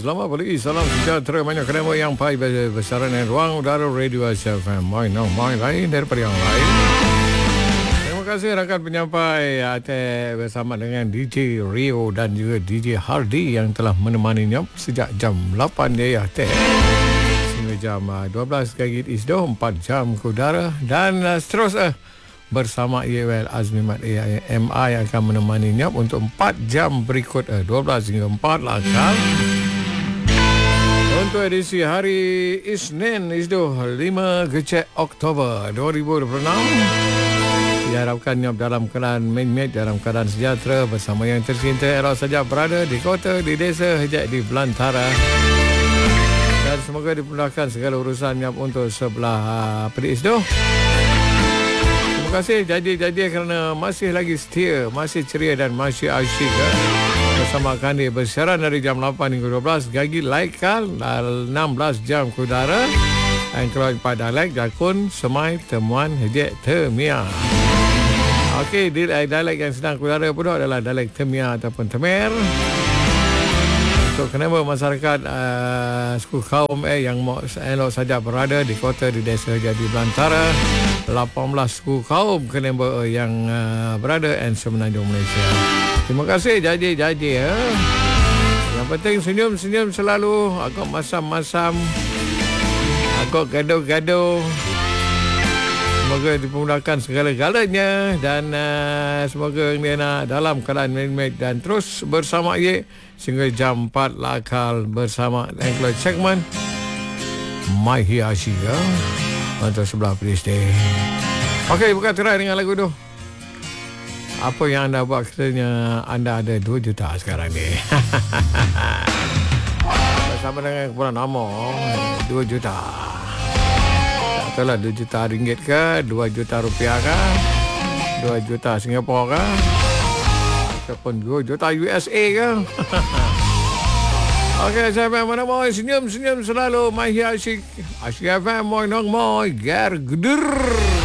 selamat pagi. Salam sejahtera banyak kerana yang pai besaran dan ruang udara Radio Asia FM. Main lain daripada yang lain. Terima kasih rakan penyampai bersama dengan DJ Rio dan juga DJ Hardy yang telah menemaninya sejak jam 8 dia sehingga jam 12 kaki isdo 4 jam ke udara dan seterusnya bersama IAL Azmi Mat MI yang akan menemaninya untuk 4 jam berikut 12 hingga 4 lah kan. Untuk edisi hari Isnin Isdo 5 Gecek Oktober 2026 diharapkannya dalam keadaan main-main dalam keadaan sejahtera bersama yang tercinta elok saja berada di kota, di desa, hejak di belantara. Dan semoga dimudahkan segala urusannya untuk sebelah pedis Isdo. Terima kasih jadi kerana masih lagi setia, masih ceria dan masih asyik bersama kami bersiaran dari jam 8 hingga 12 gagi laikal 16 jam ke udara dan keluar pada dialek Jakun, Semai, Temuan, Hejek, Temia. Okey, dialek yang sedang ke udara pun adalah dialek Temia ataupun Temer. Untuk kenapa masyarakat suku kaum yang elok saja berada di kota, di desa, jadi belantara 18 suku kaum kenapa yang berada di semenanjung Malaysia. Terima kasih jadi ya. Yang penting senyum-senyum selalu, agak masam-masam, agak gaduh-gaduh. Semoga dimudahkan segala-galanya dan semoga dia nak dalam keadaan main-main dan terus bersama ia sehingga jam 4 lakal bersama Anglo segmen My Hiashi untuk sebelah pedis day. Okey, buka terai dengan lagu tu. Apa yang anda buat katanya anda ada 2 juta sekarang ni. Bersama dengan kumpulan Amo 2 juta. Tak tahulah 2 juta ringgit ke, 2 juta rupiah ke, 2 juta Singapura ke, ataupun 2 juta USA ke. Okey, saya mana mau senyum-senyum selalu. My Asyik FM, moi nok moi, ger geder.